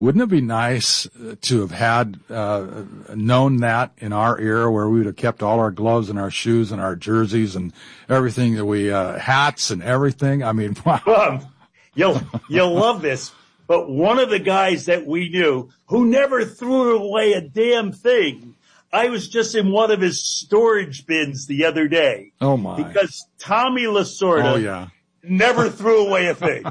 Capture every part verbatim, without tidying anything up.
Wouldn't it be nice to have had, uh, known that in our era where we would have kept all our gloves and our shoes and our jerseys and everything that we, uh, hats and everything? I mean, wow. Well, you'll, you'll love this, but one of the guys that we knew who never threw away a damn thing, I was just in one of his storage bins the other day. Oh my. Because Tommy Lasorda oh, yeah. never threw away a thing.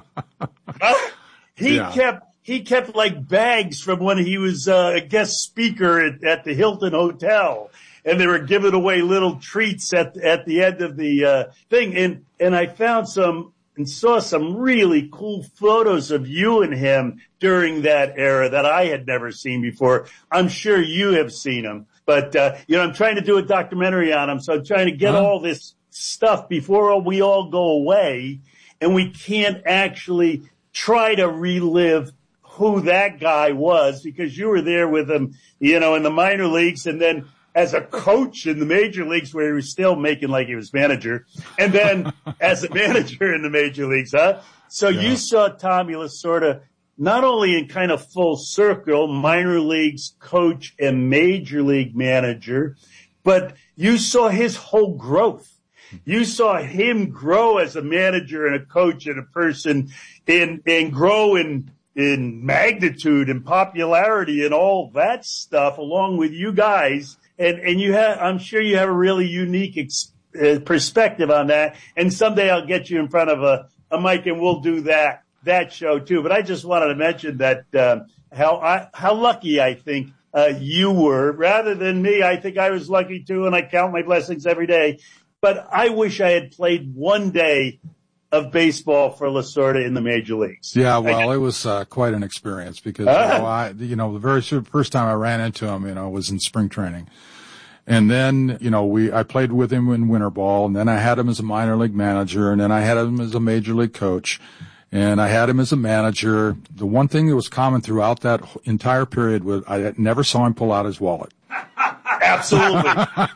uh, he yeah. kept, He kept like bags from when he was uh, a guest speaker at, at the Hilton Hotel, and they were giving away little treats at at the end of the uh, thing. And and I found some and saw some really cool photos of you and him during that era that I had never seen before. I'm sure you have seen them, but uh, you know, I'm trying to do a documentary on him, so I'm trying to get huh? all this stuff before we all go away, and we can't actually try to relive who that guy was, because you were there with him, you know, in the minor leagues, and then as a coach in the major leagues where he was still making like he was manager, and then as a manager in the major leagues, huh? So yeah. You saw Tommy Lasorda not only in kind of full circle, minor leagues coach and major league manager, but you saw his whole growth. You saw him grow as a manager and a coach and a person, and, and grow in in magnitude and popularity and all that stuff along with you guys. And, and you have, I'm sure you have a really unique ex, uh, perspective on that. And someday I'll get you in front of a, a mic and we'll do that, that show too. But I just wanted to mention that, um, how I, how lucky I think, uh, you were rather than me. I think I was lucky too. And I count my blessings every day, but I wish I had played one day of baseball for Lasorda in the major leagues. Yeah, well, it was uh, quite an experience because, you know, I, you know, the very first time I ran into him, you know, was in spring training. And then, you know, we, I played with him in winter ball, and then I had him as a minor league manager, and then I had him as a major league coach, and I had him as a manager. The one thing that was common throughout that entire period was I never saw him pull out his wallet. Absolutely.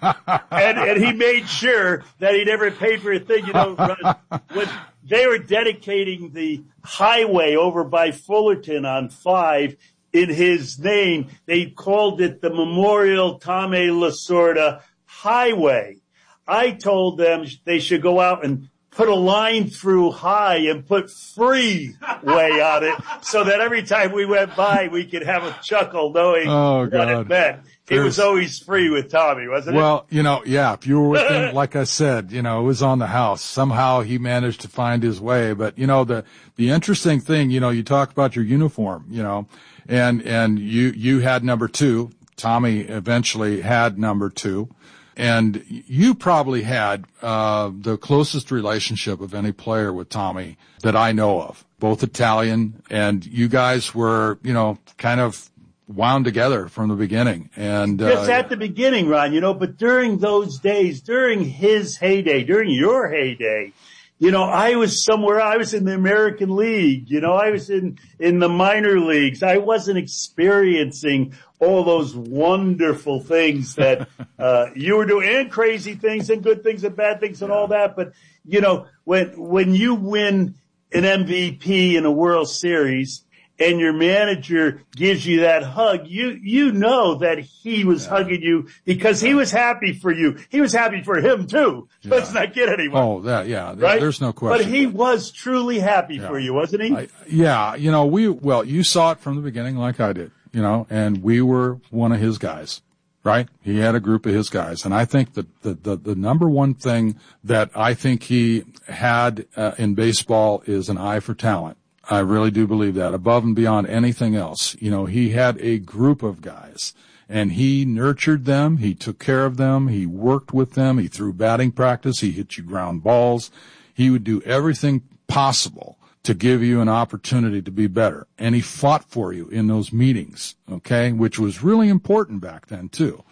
and, and he made sure that he never paid for a thing. You know, when they were dedicating the highway over by Fullerton on five in his name, they called it the Memorial Tommy Lasorda Highway. I told them they should go out and put a line through high and put freeway on it so that every time we went by, we could have a chuckle knowing oh, what God. it meant. It was always free with Tommy, wasn't it? Well, you know, yeah, if you were with him, like I said, you know, it was on the house. Somehow he managed to find his way. But, you know, the, the interesting thing, you know, you talk about your uniform, you know, and, and you, you had number two. Tommy eventually had number two. And you probably had, uh, the closest relationship of any player with Tommy that I know of, both Italian, and you guys were, you know, kind of wound together from the beginning. And uh, just at the beginning, Ron, you know, but during those days, during his heyday, during your heyday, you know, I was somewhere, I was in the American League, you know, I was in, in the minor leagues. I wasn't experiencing all those wonderful things that, uh, you were doing, and crazy things and good things and bad things and all that. But, you know, when, when you win an M V P in a World Series, and your manager gives you that hug, you, you know that he was yeah. hugging you because he was happy for you. He was happy for him too. Yeah. Let's not get anyone. Oh, that, yeah. Right? There's no question. But he was truly happy yeah. for you, wasn't he? I, yeah. You know, we, well, you saw it from the beginning like I did, you know, and we were one of his guys, right? He had a group of his guys. And I think that the, the, the number one thing that I think he had uh, in baseball is an eye for talent. I really do believe that, above and beyond anything else. You know, he had a group of guys, and he nurtured them, he took care of them, he worked with them, he threw batting practice, he hit you ground balls. He would do everything possible to give you an opportunity to be better. And he fought for you in those meetings, okay, which was really important back then, too.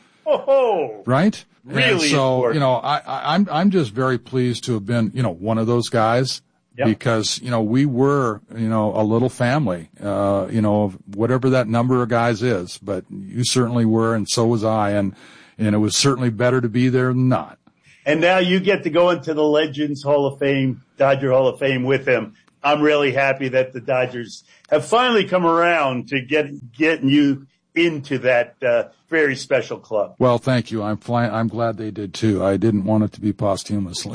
Oh, right? Really and so, important. you know, I, I, I'm, I'm just very pleased to have been, you know, one of those guys. Yep. Because, you know, we were, you know, a little family, uh, you know, of whatever that number of guys is, but you certainly were, and so was I, and, and it was certainly better to be there than not. And now you get to go into the Legends Hall of Fame, Dodger Hall of Fame with him. I'm really happy that the Dodgers have finally come around to get getting you into that uh, very special club. Well, thank you. I'm fly- I'm glad they did too. I didn't want it to be posthumously.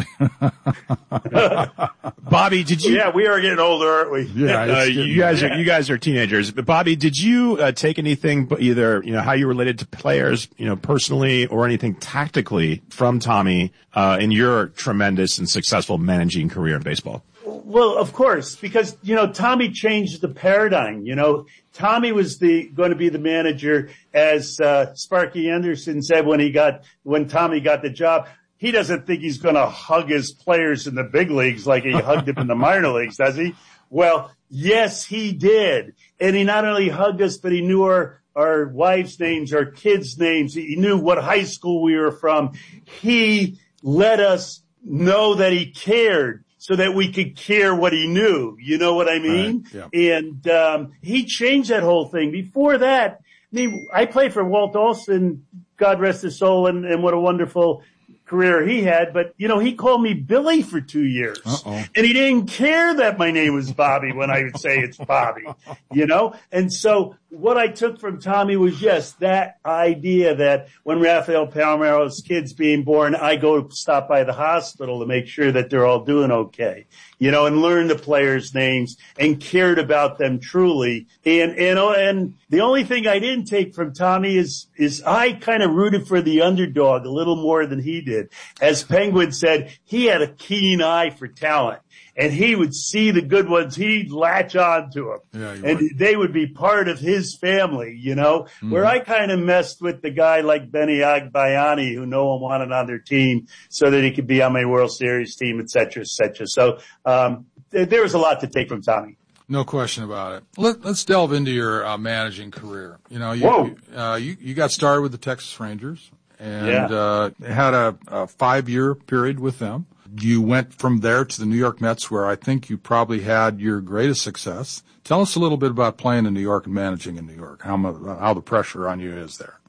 Bobby, did you? Yeah, we are getting older, aren't we? Yeah, Uh, getting, you guys yeah. are you guys are teenagers. But Bobby, did you uh, take anything, but either you know how you related to players, you know, personally, or anything tactically from Tommy uh, in your tremendous and successful managing career in baseball? Well, of course, because, you know, Tommy changed the paradigm. You know, Tommy was the going to be the manager, as uh, Sparky Anderson said when he got when Tommy got the job. He doesn't think he's going to hug his players in the big leagues like he hugged them in the minor leagues, does he? Well, yes, he did. And he not only hugged us, but he knew our our wives' names, our kids' names. He knew what high school we were from. He let us know that he cared, so that we could care what he knew. You know what I mean? Right, yeah. And um he changed that whole thing. Before that, I mean, I played for Walt Olson, God rest his soul, and, and what a wonderful career he had. But, you know, he called me Billy for two years. Uh-oh. And he didn't care that my name was Bobby when I would say it's Bobby, you know? And so what I took from Tommy was, yes, that idea that when Rafael Palmeiro's kid's being born, I go stop by the hospital to make sure that they're all doing okay, you know, and learn the players' names and cared about them truly. And, and, and the only thing I didn't take from Tommy is, is I kind of rooted for the underdog a little more than he did. As Penguin said, he had a keen eye for talent, and he would see the good ones. He'd latch on to them, Yeah, you and would. they would be part of his family, you know, mm-hmm. Where I kind of messed with the guy like Benny Agbayani, who no one wanted on their team so that he could be on my World Series team, et cetera, et cetera. So um, th- there was a lot to take from Tommy. No question about it. Let, let's delve into your uh, managing career. You know, you, Whoa. you, uh, you, you got started with the Texas Rangers. And yeah. uh, had a, a five-year period with them. You went from there to the New York Mets, where I think you probably had your greatest success. Tell us a little bit about playing in New York and managing in New York, how, how the pressure on you is there.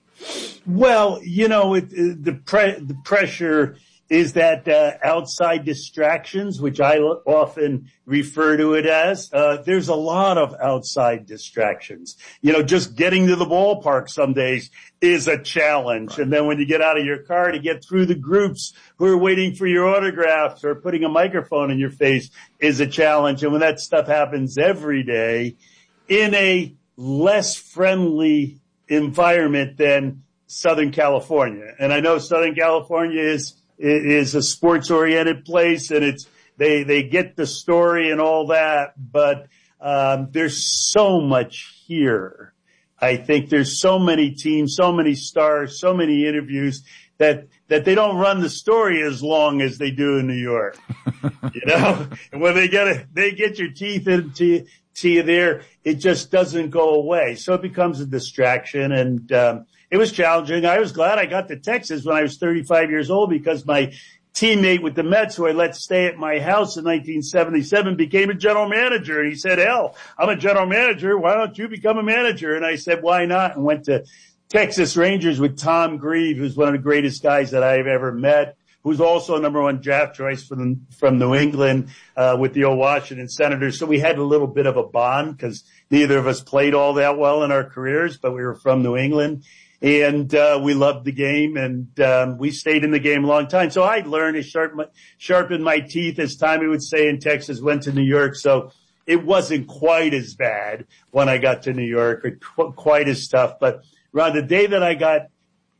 Well, you know, it, it, the, pre- the pressure is that uh, outside distractions, which I often refer to it as. Uh, there's a lot of outside distractions. You know, just getting to the ballpark some days is a challenge. Right. And then when you get out of your car to get through the groups who are waiting for your autographs or putting a microphone in your face is a challenge. And when that stuff happens every day in a less friendly environment than Southern California. And I know Southern California is is a sports-oriented place, and it's they they get the story and all that, but um there's so much here. I think there's so many teams, so many stars, so many interviews that that they don't run the story as long as they do in New York. You know, and when they get a, they get your teeth into to you there, it just doesn't go away. So it becomes a distraction, and um it was challenging. I was glad I got to Texas when I was thirty-five years old, because my teammate with the Mets, who I let stay at my house in nineteen seventy-seven, became a general manager. And he said, hell, I'm a general manager. Why don't you become a manager? And I said, why not? And went to Texas Rangers with Tom Grieve, who's one of the greatest guys that I've ever met, who's also a number one draft choice from, from New England, uh, with the old Washington Senators. So we had a little bit of a bond, because neither of us played all that well in our careers, but we were from New England. And, uh, we loved the game, and, um, we stayed in the game a long time. So I learned to sharpen, sharpen my teeth, as Tommy would say in Texas, went to New York. So it wasn't quite as bad when I got to New York, or qu- quite as tough. But around the day that I got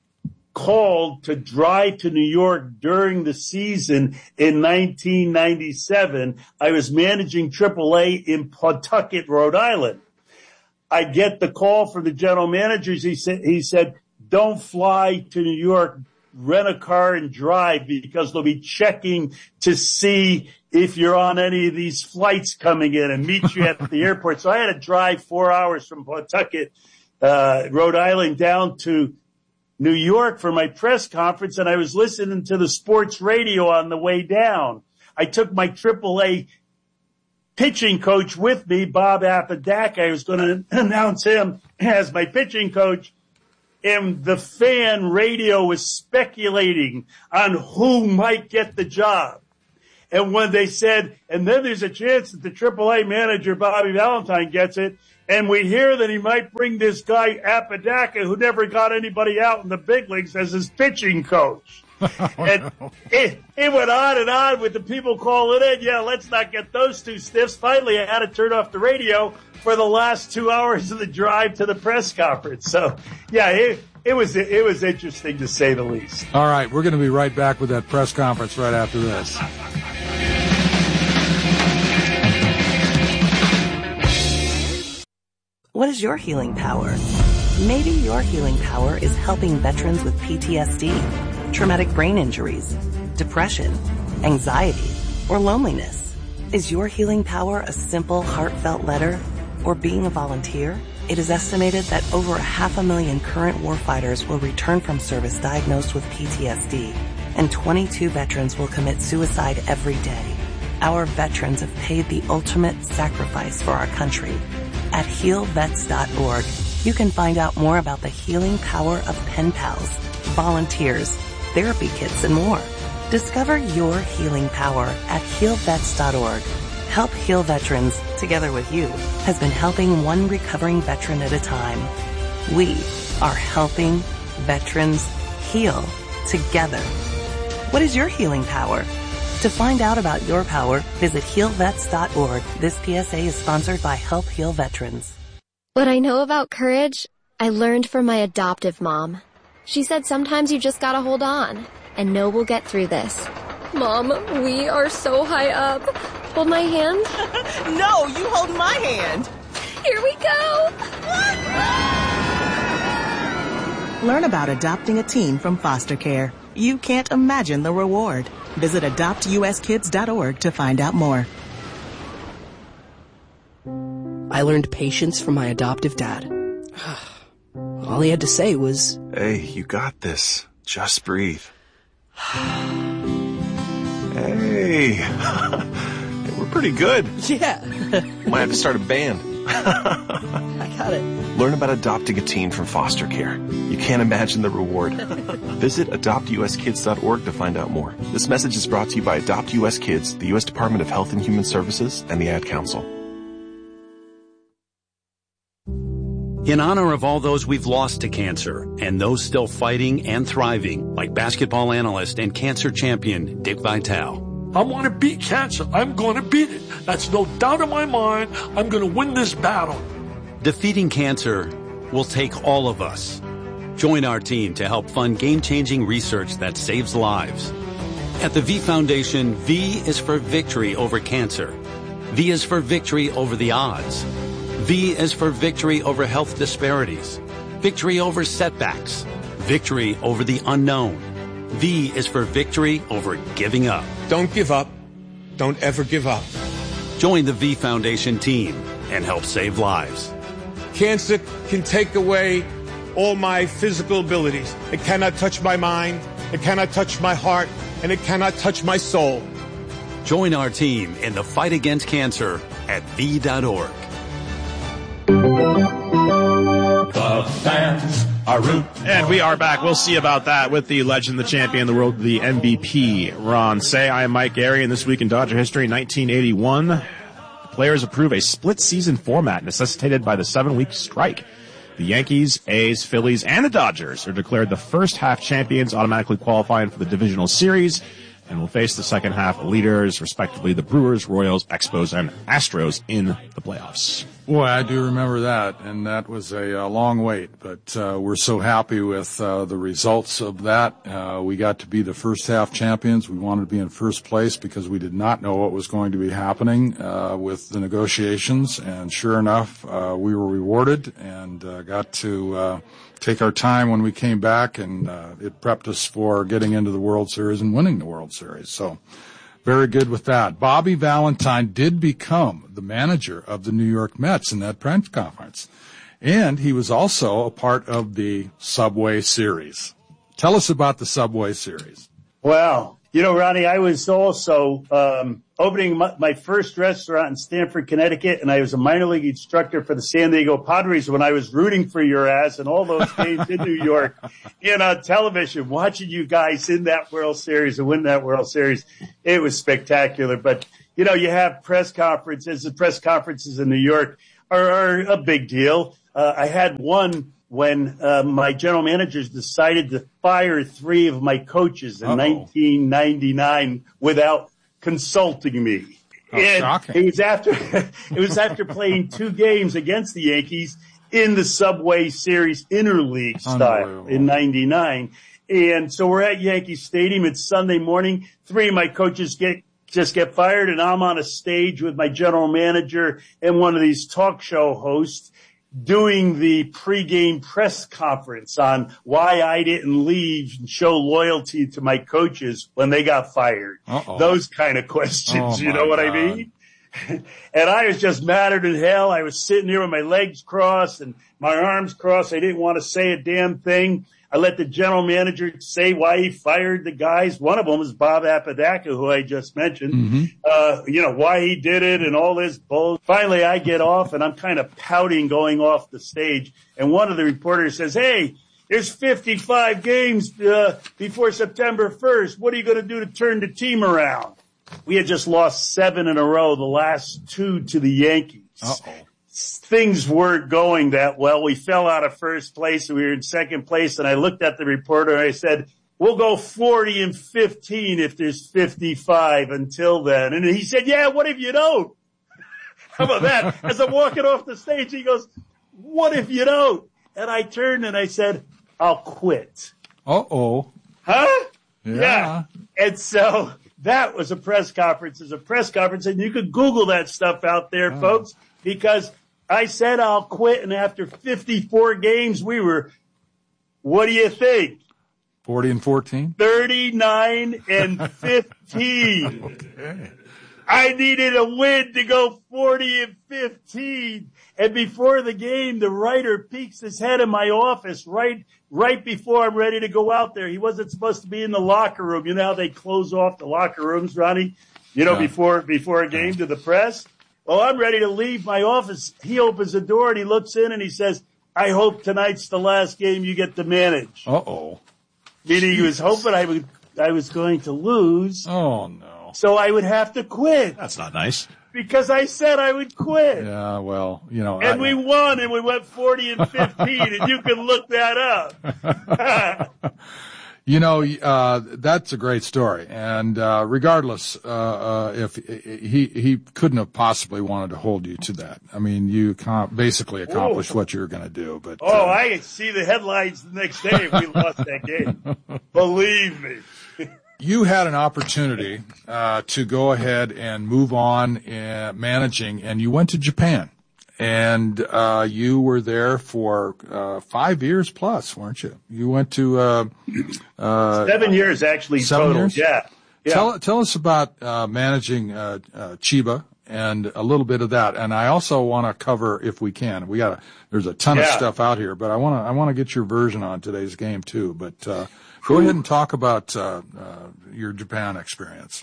called to drive to New York during the season in nineteen ninety-seven, I was managing triple A in Pawtucket, Rhode Island. I get the call from the general managers. He said, he said, don't fly to New York, rent a car and drive, because they'll be checking to see if you're on any of these flights coming in, and meet you at the airport. So I had to drive four hours from Pawtucket, uh, Rhode Island, down to New York for my press conference. And I was listening to the sports radio on the way down. I took my triple A pitching coach with me, Bob Apodaca. I was going to announce him as my pitching coach. And the fan radio was speculating on who might get the job. And when they said, and then there's a chance that the triple A manager, Bobby Valentine, gets it, and we hear that he might bring this guy Apodaca, who never got anybody out in the big leagues, as his pitching coach. Oh, and no. it, it went on and on with the people calling in. Yeah, let's not get those two stiffs. Finally, I had to turn off the radio for the last two hours of the drive to the press conference. So, yeah, it, it was it was interesting to say the least. All right, we're going to be right back with that press conference right after this. What is your healing power? Maybe your healing power is helping veterans with P T S D, traumatic brain injuries, depression, anxiety, or loneliness. Is your healing power a simple, heartfelt letter or being a volunteer? It is estimated that over a half a million current warfighters will return from service diagnosed with P T S D, and twenty-two veterans will commit suicide every day. Our veterans have paid the ultimate sacrifice for our country. At heal vets dot org, you can find out more about the healing power of pen pals, volunteers, therapy kits, and more. Discover your healing power at heal vets dot org. Help Heal Veterans, together with you, has been helping one recovering veteran at a time. We are helping veterans heal together. What is your healing power? To find out about your power, visit heal vets dot org. This P S A is sponsored by Help Heal Veterans. What I know about courage, I learned from my adoptive mom. She said sometimes you just gotta hold on and know we'll get through this. Mom, we are so high up. Hold my hand. No, you hold my hand. Here we go. Learn about adopting a teen from foster care. You can't imagine the reward. Visit adopt u s kids dot org to find out more. I learned patience from my adoptive dad. All he had to say was, "Hey, you got this. Just breathe." Hey, we're pretty good. yeah, Might have to start a band. I got it. Learn about adopting a teen from foster care. You can't imagine the reward. Visit adopt u s kids dot org to find out more. This message is brought to you by Adopt U S Kids, the U S Department of Health and Human Services, and the Ad Council. In honor of all those we've lost to cancer and those still fighting and thriving, like basketball analyst and cancer champion Dick Vitale. I want to beat cancer. I'm going to beat it. That's no doubt in my mind. I'm going to win this battle. Defeating cancer will take all of us. Join our team to help fund game-changing research that saves lives. At the V Foundation, V is for victory over cancer. V is for victory over the odds. V is for victory over health disparities, victory over setbacks, victory over the unknown. V is for victory over giving up. Don't give up. Don't ever give up. Join the V Foundation team and help save lives. Cancer can take away all my physical abilities. It cannot touch my mind, it cannot touch my heart, and it cannot touch my soul. Join our team in the fight against cancer at V dot org. The fans are rooting. And we are back. We'll see about that with the legend, the champion, the world, the M V P, Ron Cey. I am Mike Gary, and this week in Dodger history, nineteen eighty-one, players approve a split-season format necessitated by the seven-week strike. The Yankees, A's, Phillies, and the Dodgers are declared the first-half champions, automatically qualifying for the divisional series, and will face the second-half leaders, respectively, the Brewers, Royals, Expos, and Astros in the playoffs. Boy, I do remember that, and that was a, a long wait, but uh, we're so happy with uh, the results of that. Uh, we got to be the first half champions. We wanted to be in first place because we did not know what was going to be happening uh, with the negotiations, and sure enough, uh, we were rewarded and uh, got to uh, take our time when we came back, and uh, it prepped us for getting into the World Series and winning the World Series. So very good with that. Bobby Valentine did become the manager of the New York Mets in that press conference. And he was also a part of the Subway Series. Tell us about the Subway Series. Well, You know, Ronnie, I was also um, opening my, my first restaurant in Stamford, Connecticut, and I was a minor league instructor for the San Diego Padres when I was rooting for your ass and all those games in New York and on television, watching you guys in that World Series and win that World Series. It was spectacular. But, you know, you have press conferences. The press conferences in New York are, are a big deal. Uh, I had one when uh, my general managers decided to fire three of my coaches in Uh-oh. nineteen ninety-nine without consulting me. Oh, and shocking. It was after it was after playing two games against the Yankees in the Subway Series interleague style in ninety-nine. And so we're at Yankee Stadium. It's Sunday morning. Three of my coaches get just get fired, and I'm on a stage with my general manager and one of these talk show hosts doing the pregame press conference on why I didn't leave and show loyalty to my coaches when they got fired. Uh-oh. Those kind of questions, oh, you know what God. I mean? And I was just madder than hell. I was sitting here with my legs crossed and my arms crossed. I didn't want to say a damn thing. I let the general manager say why he fired the guys. One of them was Bob Apodaca, who I just mentioned. Mm-hmm. Uh, you know, why he did it and all this bull. Finally, I get off, and I'm kind of pouting going off the stage. And one of the reporters says, hey, there's fifty-five games uh, before September first. What are you going to do to turn the team around? We had just lost seven in a row, the last two to the Yankees. Uh-oh. Things weren't going that well. We fell out of first place and we were in second place. And I looked at the reporter and I said, we'll go forty and fifteen if there's fifty-five until then. And he said, yeah, what if you don't? How about that? As I'm walking off the stage, he goes, what if you don't? And I turned and I said, I'll quit. Uh-oh. Huh? Yeah. yeah. And so that was a press conference. It's a press conference. And you could Google that stuff out there, oh. folks, because I said I'll quit, and after fifty-four games, we were, what do you think? forty and fourteen? thirty-nine and fifteen. Okay. I needed a win to go forty and fifteen. And before the game, the writer peeks his head in my office right right before I'm ready to go out there. He wasn't supposed to be in the locker room. You know how they close off the locker rooms, Ronnie? You know, yeah. before before a game to the press? Well, I'm ready to leave my office. He opens the door and he looks in and he says, I hope tonight's the last game you get to manage. Uh-oh. Meaning he was hoping I would, I was going to lose. Oh, no. So I would have to quit. That's not nice. Because I said I would quit. Yeah, well, you know. And I, we won and we went forty and fifteen and you can look that up. You know, uh, that's a great story. And, uh, regardless, uh, uh, if he, he couldn't have possibly wanted to hold you to that. I mean, you com- basically accomplished Ooh. what you were going to do, but. Oh, uh, I see the headlines the next day if we lost that game. Believe me. You had an opportunity, uh, to go ahead and move on in managing, and you went to Japan. And, uh, you were there for, uh, five years plus, weren't you? You went to, uh, uh, seven years actually seven total. Years? Yeah. yeah. Tell, tell us about, uh, managing, uh, uh, Chiba and a little bit of that. And I also want to cover, if we can, we got there's a ton yeah. of stuff out here, but I want to, I want to get your version on today's game too. But, uh, go ahead and talk about, uh, uh, your Japan experience.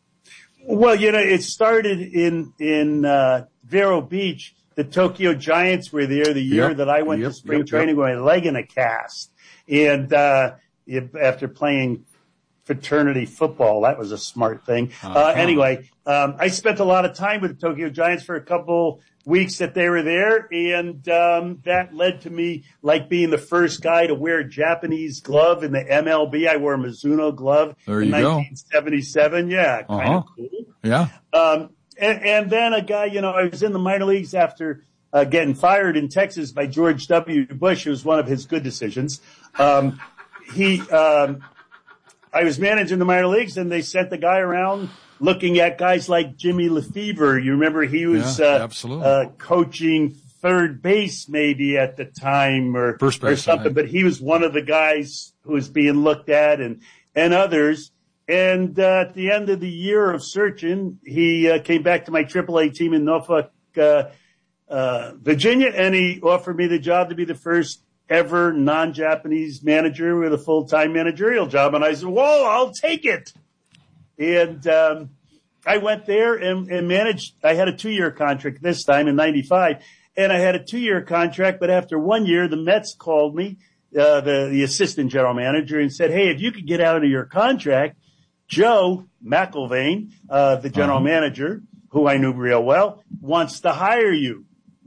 Well, you know, it started in, in, uh, Vero Beach. The Tokyo Giants were there the year yep, that I went yep, to spring yep, training yep. with my leg in a cast. And, uh, after playing fraternity football, that was a smart thing. Uh-huh. Uh, anyway, um, I spent a lot of time with the Tokyo Giants for a couple weeks that they were there. And, um, that led to me like being the first guy to wear a Japanese glove in the M L B. I wore a Mizuno glove there in you nineteen seventy-seven. Go. Yeah. Kind uh-huh. of cool. Yeah. Um, And, and then a guy, you know, I was in the minor leagues after uh, getting fired in Texas by George W. Bush. It was one of his good decisions. Um, he, um, I was managing the minor leagues, and they sent the guy around looking at guys like Jimmy Lefevre. You remember he was yeah, uh, absolutely. uh, coaching third base maybe at the time or, First base, or something, but he was one of the guys who was being looked at, and, and others. And uh, at the end of the year of searching, he uh, came back to my triple A team in Norfolk, uh, uh, Virginia, and he offered me the job to be the first ever non-Japanese manager with a full-time managerial job. And I said, whoa, I'll take it. And um, I went there and, and managed. I had a two-year contract this time in ninety-five, and I had a two-year contract. But after one year, the Mets called me, uh, the, the assistant general manager, and said, hey, if you could get out of your contract, Joe McIlvaine, uh, the general uh-huh. manager, who I knew real well, wants to hire you.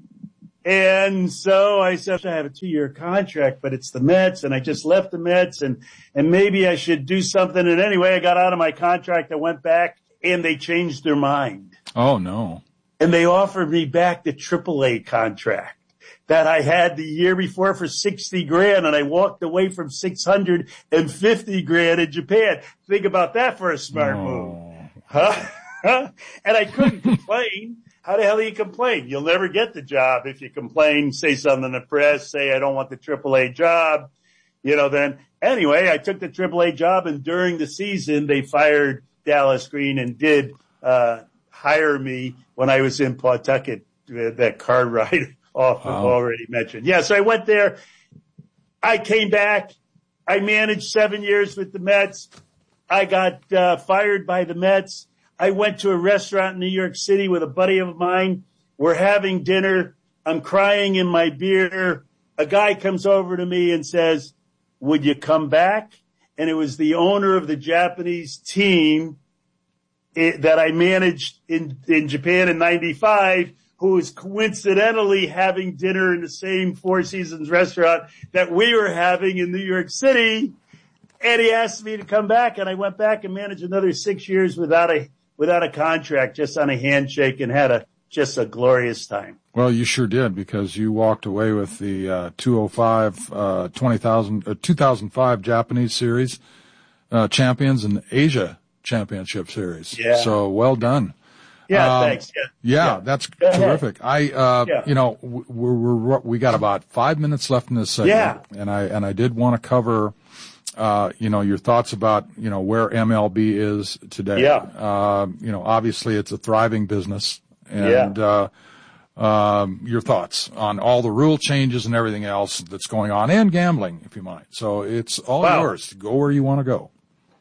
And so I said, I have a two-year contract, but it's the Mets, and I just left the Mets, and, and maybe I should do something. And anyway, I got out of my contract. I went back, and they changed their mind. Oh, no. And they offered me back the triple A contract that I had the year before for sixty grand, and I walked away from six hundred fifty grand in Japan. Think about that for a smart oh. move. Huh? And I couldn't complain. How the hell do you complain? You'll never get the job if you complain, say something in the press, say I don't want the triple A job. You know, then anyway, I took the triple A job, and during the season they fired Dallas Green and did uh hire me when I was in Pawtucket, that car ride off wow. already mentioned. Yeah, so I went there. I came back. I managed seven years with the Mets. I got uh, fired by the Mets. I went to a restaurant in New York City with a buddy of mine. We're having dinner. I'm crying in my beer. A guy comes over to me and says, would you come back? And it was the owner of the Japanese team it, that I managed in, in Japan in ninety-five, who was coincidentally having dinner in the same Four Seasons restaurant that we were having in New York City. And he asked me to come back, and I went back and managed another six years without a without a contract, just on a handshake, and had a just a glorious time. Well, you sure did, because you walked away with the uh, two oh five, uh, twenty thousand, uh, two thousand five Japanese Series uh, champions and Asia Championship Series. Yeah. So well done. Yeah, um, thanks. Yeah, yeah, yeah. that's terrific. I, uh, yeah. you know, we're, we're we got about five minutes left in this segment, yeah. and I and I did want to cover. Uh, you know, your thoughts about, you know, where M L B is today. Yeah. Uh, you know, obviously it's a thriving business, and, yeah. uh, um, your thoughts on all the rule changes and everything else that's going on, and gambling, if you might. So it's all wow. yours. Go where you want to go.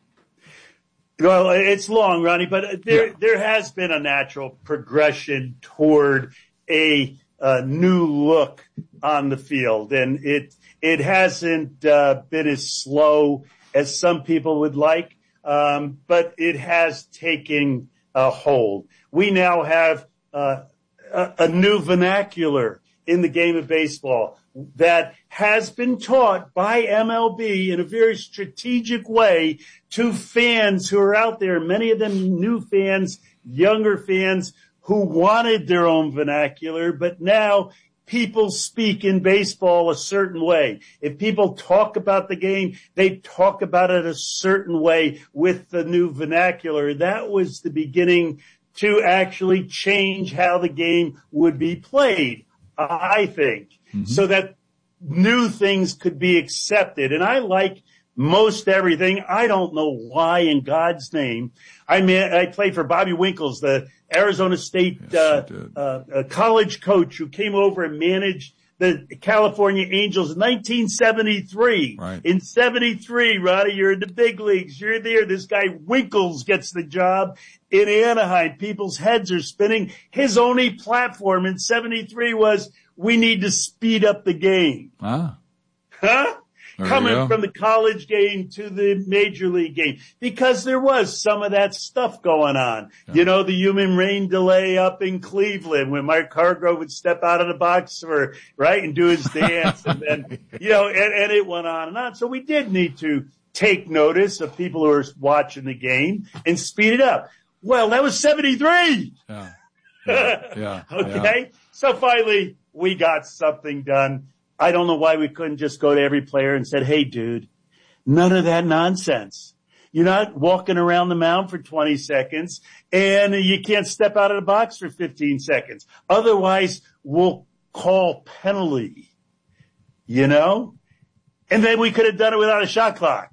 Well, it's long, Ronnie, but there, yeah. there has been a natural progression toward a, uh, new look on the field, and it, It hasn't uh, been as slow as some people would like, um, but it has taken a hold. We now have uh, a, a new vernacular in the game of baseball that has been taught by M L B in a very strategic way to fans who are out there, many of them new fans, younger fans who wanted their own vernacular, but now people speak in baseball a certain way. If people talk about the game, they talk about it a certain way with the new vernacular. That was the beginning to actually change how the game would be played, I think, mm-hmm. so that new things could be accepted. And I like most everything. I don't know why, in God's name. I mean, I played for Bobby Winkles, the Arizona State yes, uh, uh, a college coach who came over and managed the California Angels in nineteen seventy-three. Right. In seventy-three, Roddy, you're in the big leagues. You're there. This guy Winkles gets the job in Anaheim. People's heads are spinning. His only platform in seventy-three was, we need to speed up the game. Ah. Huh? There Coming from the college game to the major league game, because there was some of that stuff going on. Yeah. You know, the human rain delay up in Cleveland when Mike Hargrove would step out of the box for, right, and do his dance. And then, you know, and, and it went on and on. So we did need to take notice of people who are watching the game and speed it up. Well, that was seventy-three. Yeah. Yeah. yeah. Okay. Yeah. So finally we got something done. I don't know why we couldn't just go to every player and said, hey, dude, none of that nonsense. You're not walking around the mound for twenty seconds, and you can't step out of the box for fifteen seconds. Otherwise, we'll call penalty, you know? And then we could have done it without a shot clock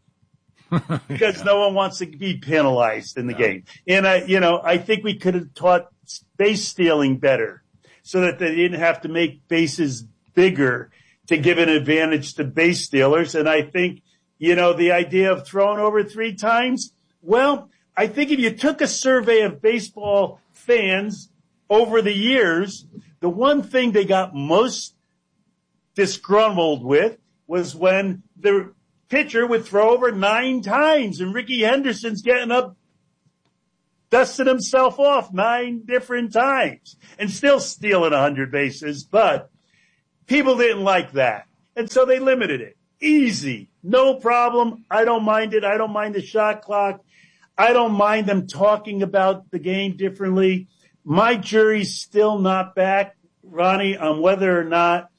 because yeah. no one wants to be penalized in the yeah. game. And, I, you know, I think we could have taught base stealing better so that they didn't have to make bases bigger to give an advantage to base stealers. And I think, you know, the idea of throwing over three times, well, I think if you took a survey of baseball fans over the years, the one thing they got most disgruntled with was when the pitcher would throw over nine times and Ricky Henderson's getting up, dusting himself off nine different times and still stealing a hundred bases. But people didn't like that. And so they limited it. Easy. No problem. I don't mind it. I don't mind the shot clock. I don't mind them talking about the game differently. My jury's still not back, Ronnie, on whether or not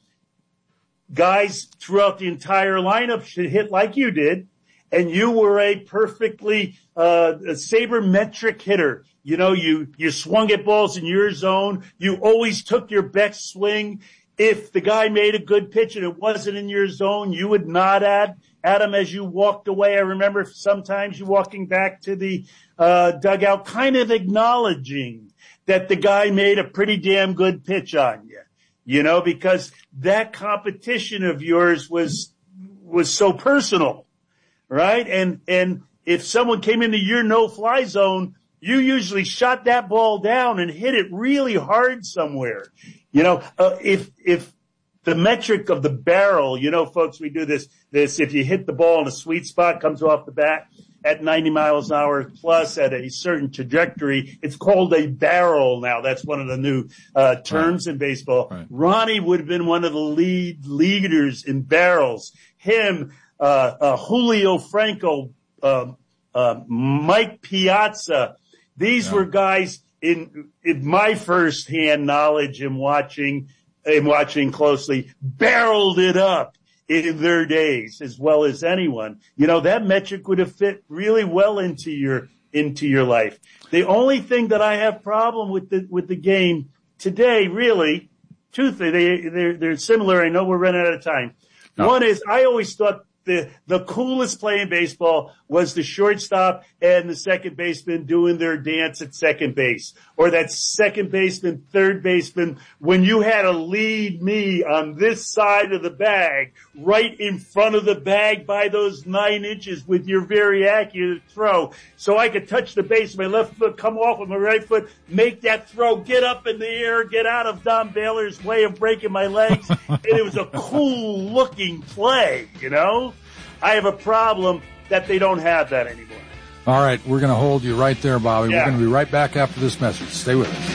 guys throughout the entire lineup should hit like you did. And you were a perfectly uh, a sabermetric hitter. You know, you, you swung at balls in your zone. You always took your best swing. If the guy made a good pitch and it wasn't in your zone, you would nod at, at him as you walked away. I remember sometimes you walking back to the uh, dugout kind of acknowledging that the guy made a pretty damn good pitch on you, you know, because that competition of yours was was so personal, right? And and if someone came into your no-fly zone, you usually shot that ball down and hit it really hard somewhere. You know, uh, if, if the metric of the barrel, you know, folks, we do this, this, if you hit the ball in a sweet spot, comes off the bat at ninety miles an hour plus at a certain trajectory, it's called a barrel now. That's one of the new, uh, terms right. in baseball. Right. Ronnie would have been one of the lead leaders in barrels. Him, uh, uh, Julio Franco, um, uh, Mike Piazza. These yeah. were guys in, in my first-hand knowledge and watching, and watching closely, barreled it up in their days as well as anyone. You know, that metric would have fit really well into your, into your life. The only thing that I have problem with the, with the game today, really, two things, they, they're, they're similar. I know we're running out of time. No. One is, I always thought the, the coolest play in baseball was the shortstop and the second baseman doing their dance at second base, or that second baseman, third baseman, when you had to lead me on this side of the bag, right in front of the bag by those nine inches with your very accurate throw. So I could touch the base with my left foot, come off with my right foot, make that throw, get up in the air, get out of Don Baylor's way of breaking my legs. And it was a cool looking play, you know? I have a problem that they don't have that anymore. All right, we're going to hold you right there, Bobby. Yeah. We're going to be right back after this message. Stay with us.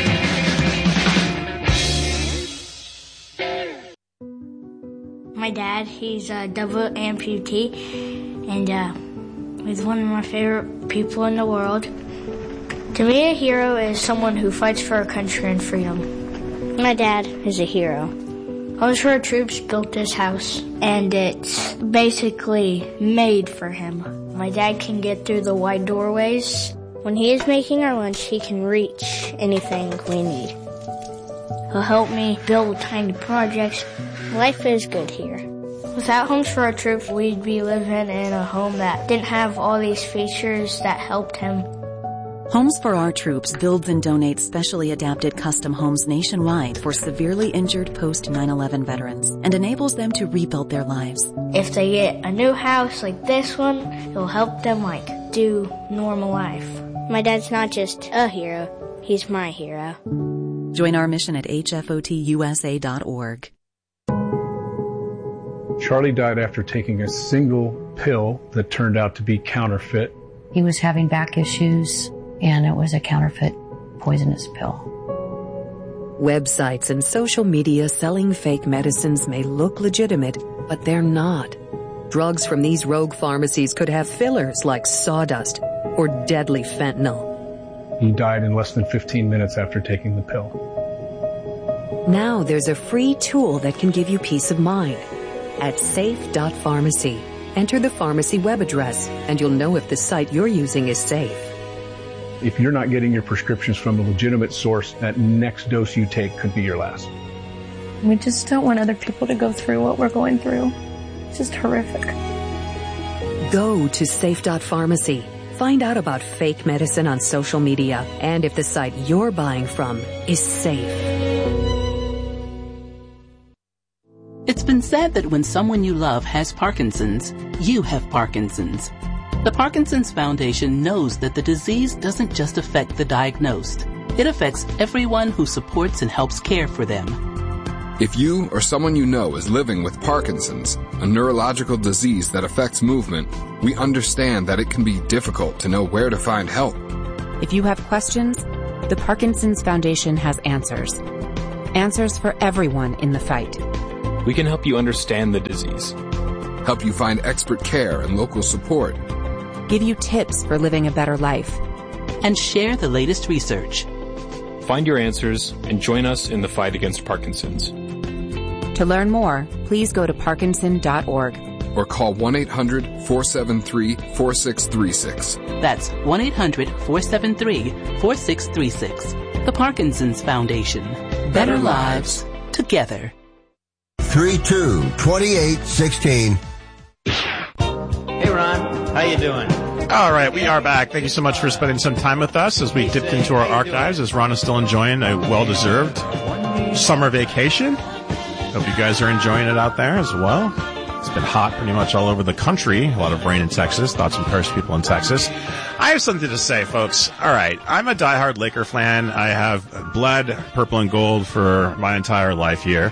My dad, he's a double amputee, and uh, he's one of my favorite people in the world. To me, a hero is someone who fights for our country and freedom. My dad is a hero. Homes for Our Troops built this house, and it's basically made for him. My dad can get through the wide doorways. When he is making our lunch, he can reach anything we need. He'll help me build tiny projects. Life is good here. Without Homes for Our Troops, we'd be living in a home that didn't have all these features that helped him. Homes for Our Troops builds and donates specially adapted custom homes nationwide for severely injured post nine eleven veterans and enables them to rebuild their lives. If they get a new house like this one, it'll help them, like, do normal life. My dad's not just a hero, he's my hero. Join our mission at H F O T U S A dot org. Charlie died after taking a single pill that turned out to be counterfeit. He was having back issues, and it was a counterfeit poisonous pill. Websites and social media selling fake medicines may look legitimate, but they're not. Drugs from these rogue pharmacies could have fillers like sawdust or deadly fentanyl. He died in less than fifteen minutes after taking the pill. Now there's a free tool that can give you peace of mind. At safe dot pharmacy, enter the pharmacy web address, and you'll know if the site you're using is safe. If you're not getting your prescriptions from a legitimate source, that next dose you take could be your last. We just don't want other people to go through what we're going through. It's just horrific. Go to safe dot pharmacy. Find out about fake medicine on social media and if the site you're buying from is safe. It's been said that when someone you love has Parkinson's, you have Parkinson's. The Parkinson's Foundation knows that the disease doesn't just affect the diagnosed. It affects everyone who supports and helps care for them. If you or someone you know is living with Parkinson's, a neurological disease that affects movement, we understand that it can be difficult to know where to find help. If you have questions, the Parkinson's Foundation has answers. Answers for everyone in the fight. We can help you understand the disease. Help you find expert care and local support. Give you tips for living a better life. And share the latest research. Find your answers and join us in the fight against Parkinson's. To learn more, please go to parkinson dot org. Or call one eight hundred four seven three four six three six. That's one eight hundred four seven three four six three six. The Parkinson's Foundation. Better, Better lives together. three two twenty-eight sixteen. Hey, Ron. How you doing? All right, we are back. Thank you so much for spending some time with us as we dipped into our archives, as Ron is still enjoying a well-deserved summer vacation. Hope you guys are enjoying it out there as well. It's been hot pretty much all over the country. A lot of rain in Texas. Thoughts and prayers to people in Texas. I have something to say, folks. All right, I'm a diehard Laker fan. I have bled purple and gold for my entire life here.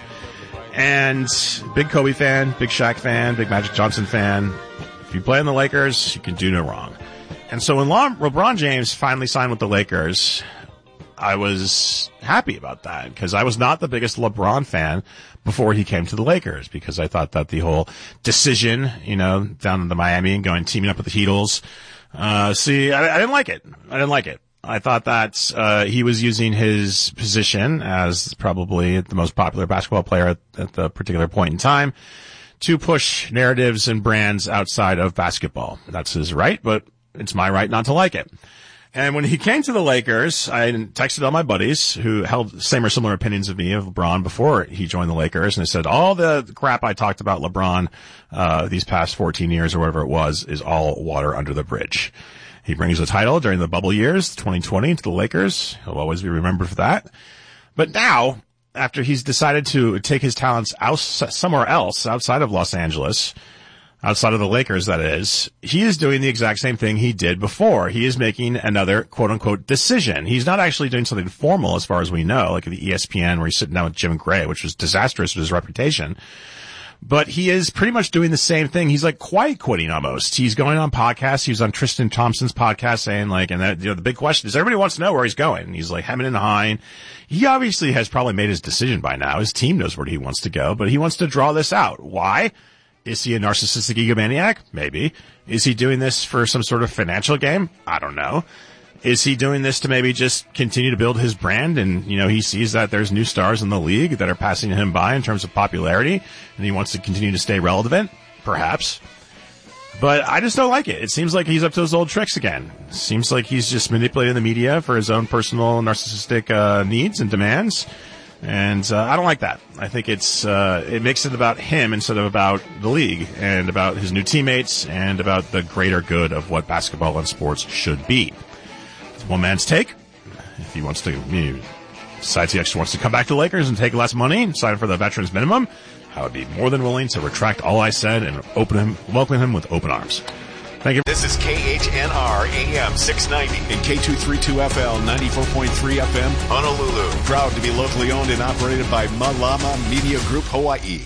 And big Kobe fan, big Shaq fan, big Magic Johnson fan. If you play in the Lakers, you can do no wrong. And so when LeBron James finally signed with the Lakers, I was happy about that because I was not the biggest LeBron fan before he came to the Lakers because I thought that the whole decision, you know, down in the Miami and going teaming up with the Heatles, uh, see, I, I didn't like it. I didn't like it. I thought that uh, he was using his position as probably the most popular basketball player at, at the particular point in time to push narratives and brands outside of basketball. That's his right, but it's my right not to like it. And when he came to the Lakers, I texted all my buddies who held same or similar opinions of me of LeBron before he joined the Lakers, and I said, all the crap I talked about LeBron uh these past fourteen years or whatever it was is all water under the bridge. He brings the title during the bubble years, twenty twenty, to the Lakers. He'll always be remembered for that. But now, after he's decided to take his talents out somewhere else outside of Los Angeles, outside of the Lakers, that is, he is doing the exact same thing he did before. He is making another quote-unquote decision. He's not actually doing something formal as far as we know, like at the E S P N where he's sitting down with Jim Gray, which was disastrous for his reputation. But he is pretty much doing the same thing. He's like quiet quitting almost. He's going on podcasts. He was on Tristan Thompson's podcast saying like, and that, you know, the big question is everybody wants to know where he's going. And he's like hemming and hawing. He obviously has probably made his decision by now. His team knows where he wants to go, but he wants to draw this out. Why? Is he a narcissistic egomaniac? Maybe. Is he doing this for some sort of financial game? I don't know. Is he doing this to maybe just continue to build his brand? And, you know, he sees that there's new stars in the league that are passing him by in terms of popularity, and he wants to continue to stay relevant? Perhaps. But I just don't like it. It seems like he's up to his old tricks again. Seems like he's just manipulating the media for his own personal narcissistic uh, needs and demands. And uh, I don't like that. I think it's uh, it makes it about him instead of about the league and about his new teammates and about the greater good of what basketball and sports should be. It's one man's take. If he wants to, you know, decides he actually wants to come back to the Lakers and take less money and sign for the veterans minimum, I would be more than willing to retract all I said and open him, welcome him with open arms. Thank you. This is K H N R A M six ninety and K two thirty-two F L ninety-four point three F M Honolulu. Proud to be locally owned and operated by Malama Media Group Hawaii.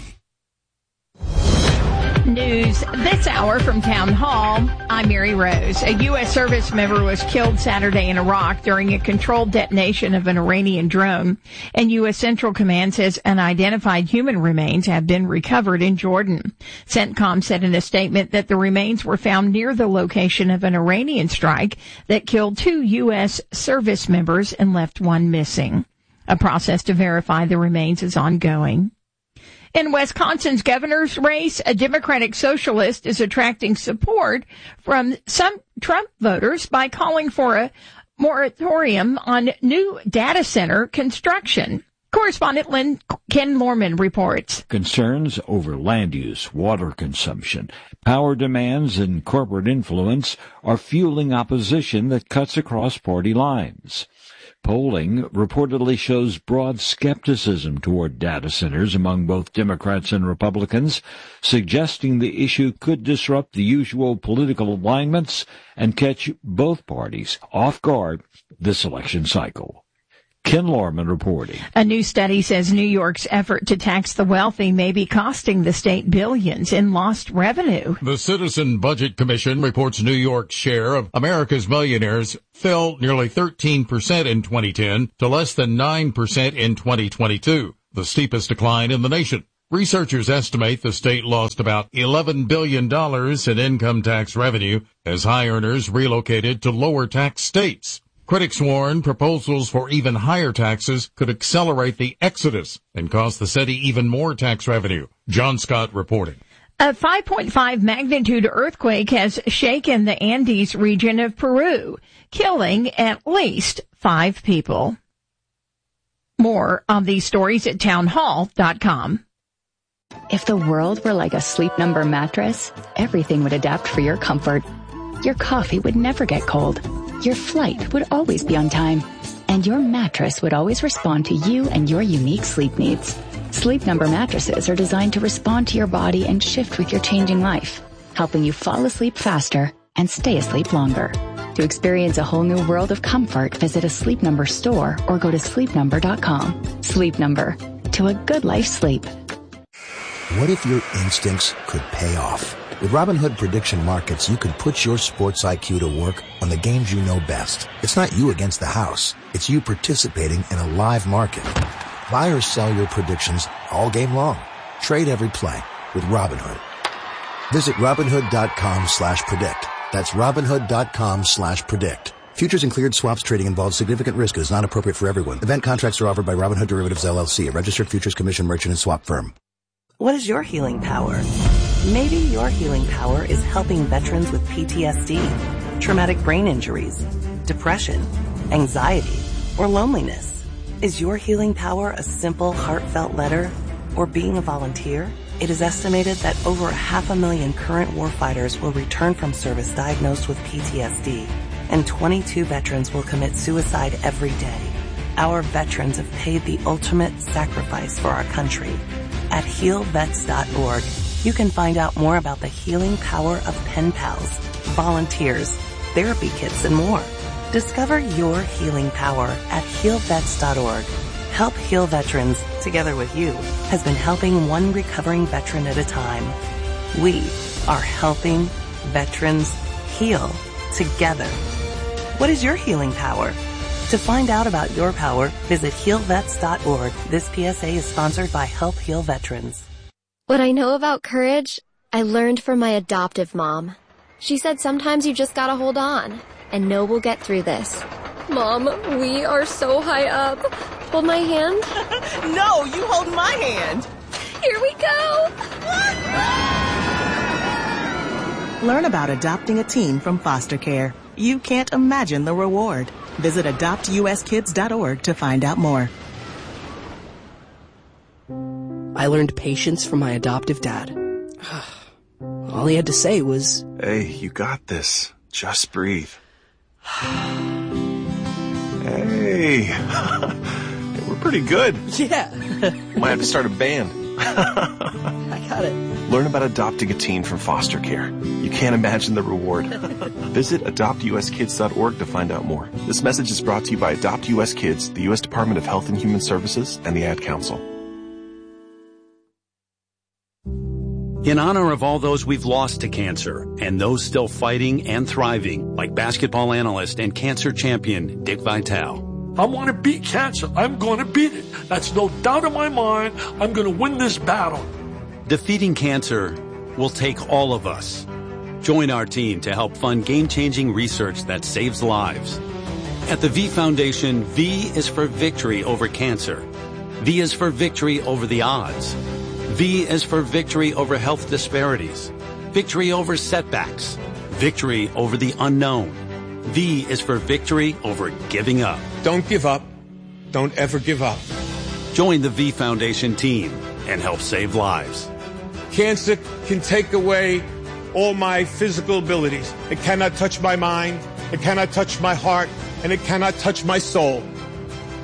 News this hour from Town Hall. I'm Mary Rose. A U S service member was killed Saturday in Iraq during a controlled detonation of an Iranian drone. And U S Central Command says unidentified human remains have been recovered in Jordan. CENTCOM said in a statement that the remains were found near the location of an Iranian strike that killed two U S service members and left one missing. A process to verify the remains is ongoing. In Wisconsin's governor's race, a Democratic socialist is attracting support from some Trump voters by calling for a moratorium on new data center construction. Correspondent Lynn Ken Lorman reports. Concerns over land use, water consumption, power demands, and corporate influence are fueling opposition that cuts across party lines. Polling reportedly shows broad skepticism toward data centers among both Democrats and Republicans, suggesting the issue could disrupt the usual political alignments and catch both parties off guard this election cycle. Ken Lorman reporting. A new study says New York's effort to tax the wealthy may be costing the state billions in lost revenue. The Citizen Budget Commission reports New York's share of America's millionaires fell nearly thirteen percent in twenty ten to less than nine percent in twenty twenty-two, the steepest decline in the nation. Researchers estimate the state lost about eleven billion dollars in income tax revenue as high earners relocated to lower tax states. Critics warn proposals for even higher taxes could accelerate the exodus and cost the city even more tax revenue. John Scott reporting. A five point five magnitude earthquake has shaken the Andes region of Peru, killing at least five people. More on these stories at townhall dot com. If the world were like a Sleep Number mattress, everything would adapt for your comfort. Your coffee would never get cold. Your flight would always be on time. And your mattress would always respond to you and your unique sleep needs. Sleep Number mattresses are designed to respond to your body and shift with your changing life, helping you fall asleep faster and stay asleep longer. To experience a whole new world of comfort, visit a Sleep Number store or go to sleep number dot com. Sleep Number. To a good night's sleep. What if your instincts could pay off? With Robinhood Prediction Markets, you could put your sports I Q to work on the games you know best. It's not you against the house. It's you participating in a live market. Buy or sell your predictions all game long. Trade every play with Robinhood. Visit Robinhood.com slash predict. That's Robinhood.com slash predict. Futures and cleared swaps trading involves significant risk and is not appropriate for everyone. Event contracts are offered by Robinhood Derivatives L L C, a registered futures commission merchant and swap firm. What is your healing power? Maybe your healing power is helping veterans with P T S D, traumatic brain injuries, depression, anxiety, or loneliness. Is your healing power a simple, heartfelt letter or being a volunteer? It is estimated that over a half a million current warfighters will return from service diagnosed with P T S D, and twenty-two veterans will commit suicide every day. Our veterans have paid the ultimate sacrifice for our country. At heal vets dot org, you can find out more about the healing power of pen pals, volunteers, therapy kits, and more. Discover your healing power at heal vets dot org. Help Heal Veterans, together with you, has been helping one recovering veteran at a time. We are helping veterans heal together. What is your healing power? To find out about your power, visit heal vets dot org. This P S A is sponsored by Help Heal Veterans. What I know about courage, I learned from my adoptive mom. She said sometimes you just gotta hold on and know we'll get through this. Mom, we are so high up. Hold my hand. No, you hold my hand. Here we go. Learn about adopting a teen from foster care. You can't imagine the reward. Visit adopt u s kids dot org to find out more. I learned patience from my adoptive dad. All he had to say was, "Hey, you got this. Just breathe." Hey, we're pretty good. Yeah. Might have to start a band. I got it. Learn about adopting a teen from foster care. You can't imagine the reward. Visit adopt u s kids dot org to find out more. This message is brought to you by Adopt U S Kids, the U S Department of Health and Human Services, and the Ad Council. In honor of all those we've lost to cancer and those still fighting and thriving, like basketball analyst and cancer champion Dick Vitale. I want to beat cancer. I'm going to beat it. That's no doubt in my mind. I'm going to win this battle. Defeating cancer will take all of us. Join our team to help fund game-changing research that saves lives. At the V Foundation, V is for victory over cancer. V is for victory over the odds. V is for victory over health disparities, victory over setbacks, victory over the unknown. V is for victory over giving up. Don't give up. Don't ever give up. Join the V Foundation team and help save lives. Cancer can take away all my physical abilities. It cannot touch my mind. It cannot touch my heart. And it cannot touch my soul.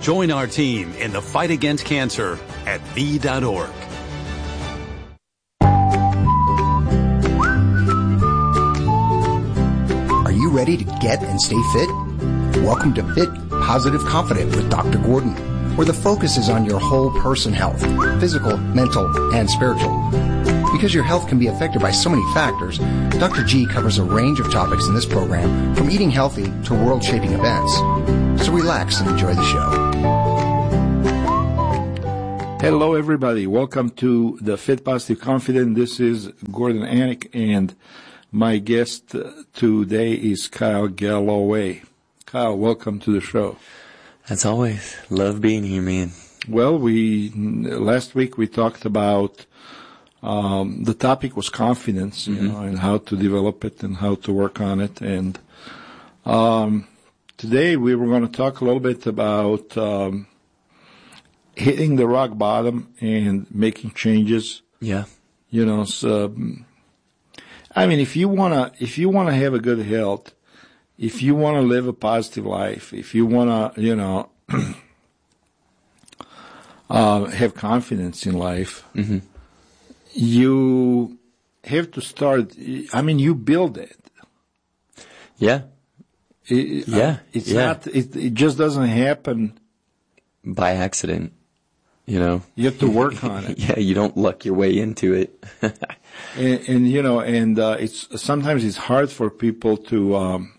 Join our team in the fight against cancer at V dot org. Are you ready to get and stay fit? Welcome to Fit, Positive, Confident with Doctor Gordon, where the focus is on your whole person health, physical, mental, and spiritual. Because your health can be affected by so many factors, Doctor G covers a range of topics in this program, from eating healthy to world-shaping events. So relax and enjoy the show. Hello, everybody. Welcome to the Fit, Positive, Confident. This is Gordon Anik, and my guest today is Kyle Galloway. Kyle, welcome to the show. As always, love being here, man. Well, we last week we talked about um, the topic was confidence, mm-hmm. you know, and how to develop it and how to work on it. And um, today we were going to talk a little bit about um, hitting the rock bottom and making changes. Yeah, you know. So, I mean, if you wanna if you wanna have a good health, if you want to live a positive life, if you want to, you know, uh, have confidence in life, mm-hmm. you have to start. I mean, you build it. Yeah. It, yeah. Uh, it's yeah. not. It, it just doesn't happen by accident. You know, you have to work on it. Yeah, you don't luck your way into it. and, and you know, and uh, it's sometimes it's hard for people to um,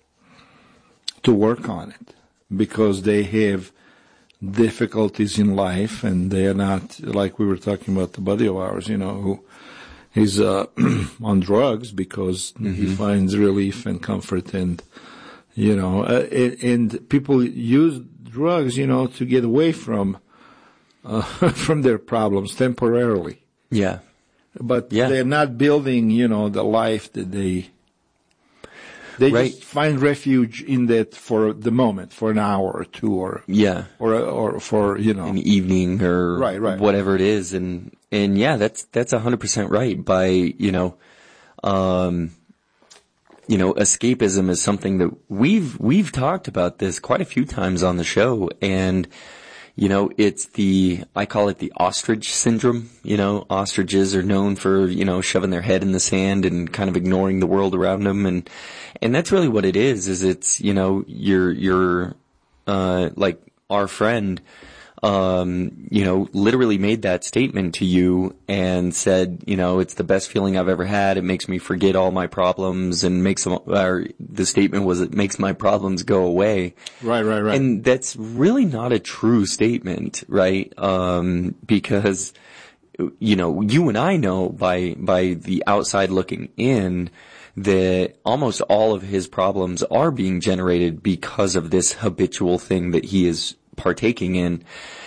to work on it because they have difficulties in life, and they are not, like we were talking about the buddy of ours, you know, who is uh, on drugs because mm-hmm. he finds relief and comfort, and you know, uh, and, and people use drugs, you know, to get away from. Uh, from their problems temporarily. Yeah. But yeah. they're not building, you know, the life that they, they right. just find refuge in that for the moment, for an hour or two or, yeah. or, or for, you know. An evening or right, right. whatever it is. And, and yeah, that's, that's a hundred percent right. By, you know, um, you know, escapism is something that we've, we've talked about this quite a few times on the show, and, you know, it's the, I call it the ostrich syndrome. You know, ostriches are known for, you know, shoving their head in the sand and kind of ignoring the world around them. And, and that's really what it is, is it's, you know, you're, you're, uh, like our friend, um, you know, literally made that statement to you and said, you know, it's the best feeling I've ever had. It makes me forget all my problems, and makes them, or the statement was, it makes my problems go away. Right, right, right. And that's really not a true statement, right? Um, because, you know, you and I know by, by the outside looking in that almost all of his problems are being generated because of this habitual thing that he is partaking in.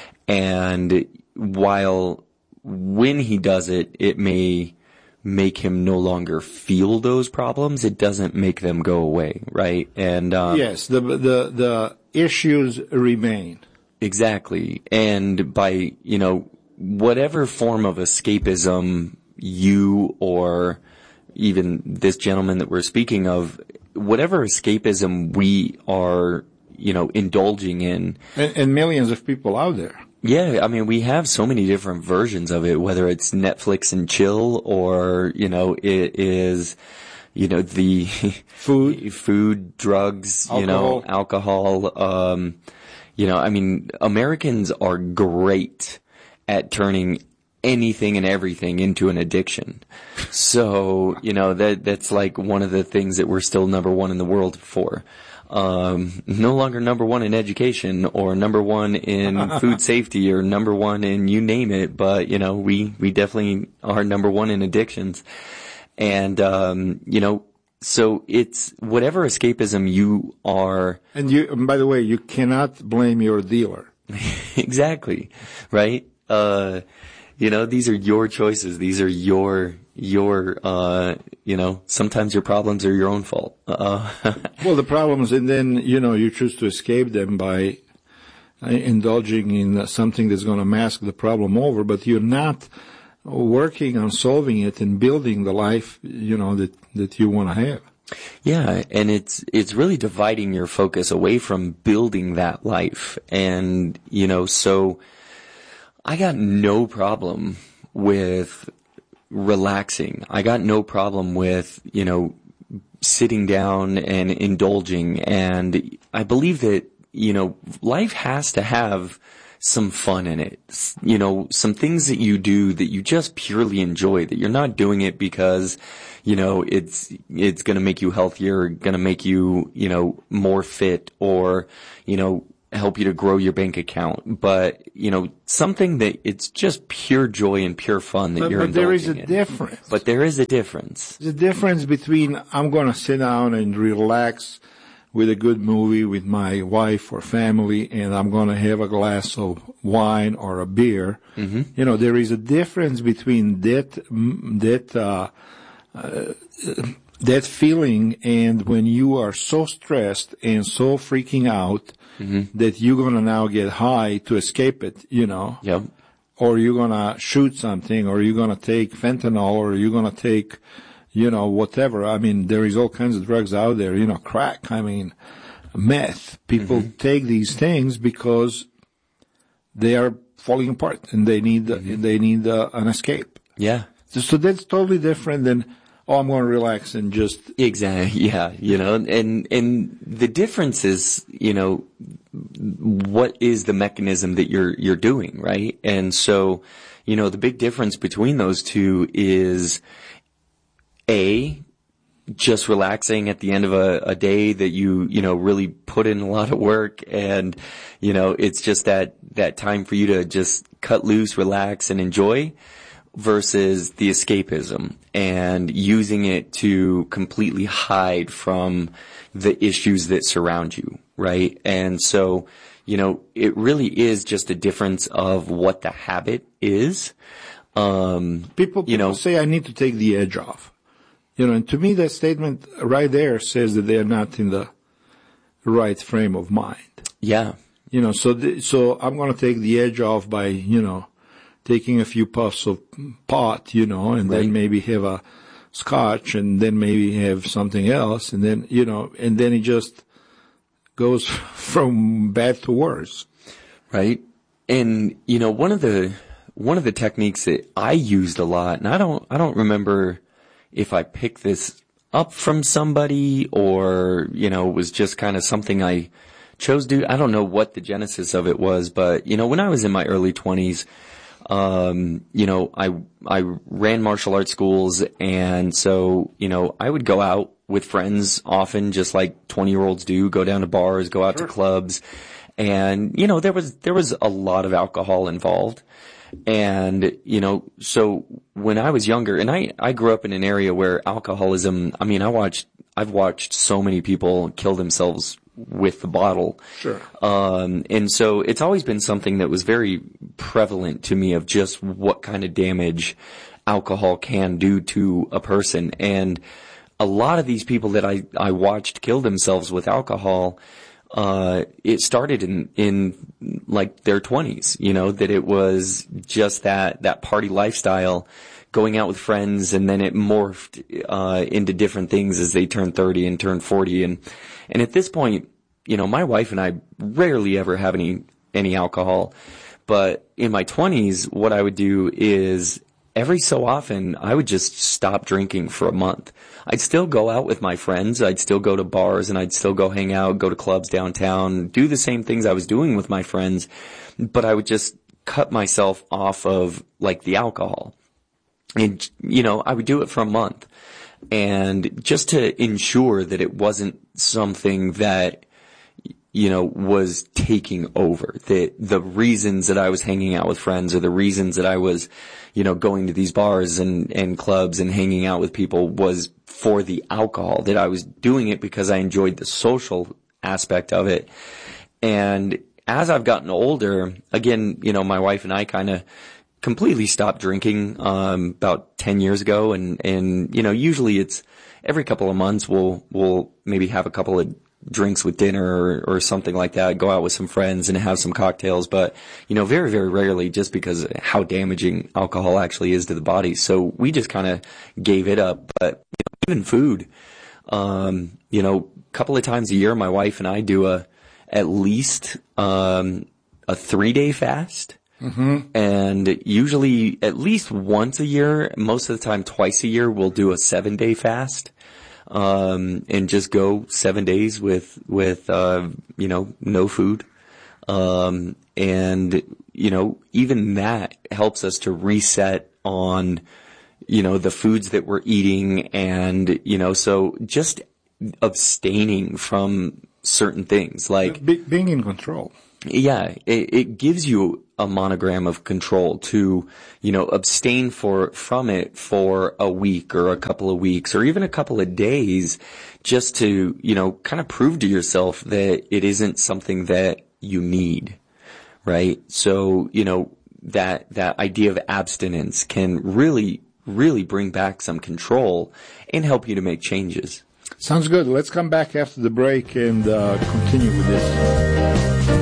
And while when he does it, it may make him no longer feel those problems, it doesn't make them go away, right? And um, yes, the the the issues remain. Exactly. And by, you know, whatever form of escapism you or even this gentleman that we're speaking of, whatever escapism we are, you know, indulging in. And, and millions of people out there. Yeah, I mean, we have so many different versions of it, whether it's Netflix and chill, or, you know, it is, you know, the food, food, drugs, alcohol. you know, alcohol. Um, you know, I mean, Americans are great at turning anything and everything into an addiction. So, you know, that, that's like one of the things that we're still number one in the world for. Um, no longer number one in education or number one in food safety or number one in you name it, but, you know, we, we definitely are number one in addictions. And, um, you know, so it's whatever escapism you are. And you, and by the way, you cannot blame your dealer. Exactly. Right? Uh, you know, these are your choices. These are your, your, uh, you know, sometimes your problems are your own fault. Uh, well, the problems, and then, you know, you choose to escape them by indulging in something that's going to mask the problem over, but you're not working on solving it and building the life, you know, that, that you want to have. Yeah, and it's it's really dividing your focus away from building that life. And, you know, so I got no problem with relaxing. I got no problem with, you know, sitting down and indulging. And I believe that, you know, life has to have some fun in it. You know, some things that you do that you just purely enjoy, that you're not doing it because, you know, it's, it's going to make you healthier, going to make you, you know, more fit, or, you know, help you to grow your bank account. But, you know, something that it's just pure joy and pure fun that but, you're but indulging there is a in. difference. But there is a difference. The difference between I'm going to sit down and relax with a good movie with my wife or family, and I'm going to have a glass of wine or a beer. Mm-hmm. You know, there is a difference between that, that, uh, uh, that feeling and when you are so stressed and so freaking out mm-hmm. that you're going to now get high to escape it, you know. Yep. Or you're going to shoot something, or you're going to take fentanyl, or you're going to take, you know, whatever. I mean, there is all kinds of drugs out there, you know, crack, I mean, meth. People mm-hmm. take these things because they are falling apart and they need, mm-hmm. they need uh, an escape. Yeah. So, so that's totally different than, oh, I'm going to relax and just. Exactly. Yeah. You know, and, and the difference is, you know, what is the mechanism that you're, you're doing, right? And so, you know, the big difference between those two is, A, just relaxing at the end of a, a day that you, you know, really put in a lot of work, and, you know, it's just that, that time for you to just cut loose, relax, and enjoy, versus the escapism and using it to completely hide from the issues that surround you, right? And so, you know, it really is just a difference of what the habit is. Um, people, people you know, say I need to take the edge off. You know, and to me that statement right there says that they are not in the right frame of mind. Yeah. You know, so the, so I'm going to take the edge off by, you know, taking a few puffs of pot, you know, and right. then maybe have a scotch, and then maybe have something else, and then, you know, and then it just goes from bad to worse. Right. And, you know, one of the, one of the techniques that I used a lot, and I don't, I don't remember if I picked this up from somebody or, you know, it was just kind of something I chose to do. I don't know what the genesis of it was, but, you know, when I was in my early twenties, um, you know, I, I ran martial arts schools, and so, you know, I would go out with friends often, just like twenty year olds do, go down to bars, go out sure. to clubs. And, you know, there was, there was a lot of alcohol involved. And, you know, so when I was younger, and I, I grew up in an area where alcoholism, I mean, I watched, I've watched so many people kill themselves with the bottle. Sure. Um, and so it's always been something that was very prevalent to me of just what kind of damage alcohol can do to a person. And a lot of these people that I, I watched kill themselves with alcohol, uh, it started in, in like their twenties, you know, that it was just that, that party lifestyle, going out with friends, and then it morphed, uh, into different things as they turned thirty and turned forty. And, and at this point, you know, my wife and I rarely ever have any, any alcohol, but in my twenties, what I would do is every so often I would just stop drinking for a month. I'd still go out with my friends. I'd still go to bars, and I'd still go hang out, go to clubs downtown, do the same things I was doing with my friends, but I would just cut myself off of like the alcohol. And, you know, I would do it for a month, and just to ensure that it wasn't something that, you know, was taking over, that the reasons that I was hanging out with friends, or the reasons that I was, you know, going to these bars and, and clubs and hanging out with people was for the alcohol, that I was doing it because I enjoyed the social aspect of it. And as I've gotten older, again, you know, my wife and I kind of completely stopped drinking, um, about ten years ago. And, and, you know, usually it's every couple of months we'll, we'll maybe have a couple of drinks with dinner or, or something like that, go out with some friends and have some cocktails. But, you know, very, very rarely, just because of how damaging alcohol actually is to the body. So we just kind of gave it up. But, you know, even food, Um, you know, a couple of times a year, my wife and I do a, at least, um, a three day fast. Mm-hmm. And usually at least once a year, most of the time twice a year, we'll do a seven day fast. Um, and just go seven days with, with, uh, you know, no food. Um, and, you know, even that helps us to reset on, you know, the foods that we're eating. And, you know, so just abstaining from certain things like Be- being in control. Yeah, it, it gives you a monogram of control to, you know, abstain for, from it for a week or a couple of weeks or even a couple of days just to, you know, kind of prove to yourself that it isn't something that you need, right? So, you know, that, that idea of abstinence can really, really bring back some control and help you to make changes. Sounds good. Let's come back after the break and uh, continue with this.